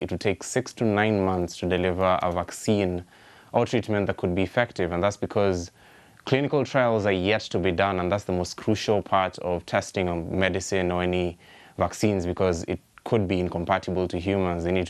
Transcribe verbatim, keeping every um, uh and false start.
it would take six to nine months to deliver a vaccine or treatment that could be effective. And that's because clinical trials are yet to be done, and that's the most crucial part of testing of medicine or any vaccines, because it could be incompatible to humans. They need to